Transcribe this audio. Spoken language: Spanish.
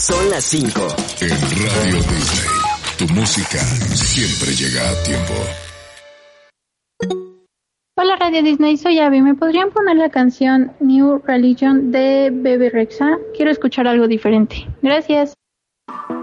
Son las 5. En Radio Disney, tu música siempre llega a tiempo. Hola Radio Disney, soy Abby. ¿Me podrían poner la canción New Religion de Bebe Rexha? Quiero escuchar algo diferente. Gracias.